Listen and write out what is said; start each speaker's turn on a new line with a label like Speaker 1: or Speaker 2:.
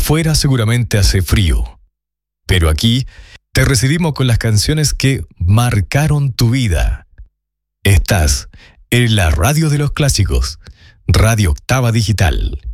Speaker 1: Afuera seguramente hace frío, pero aquí te recibimos con las canciones que marcaron tu vida. Estás en la radio de los clásicos, Radio Octava Digital.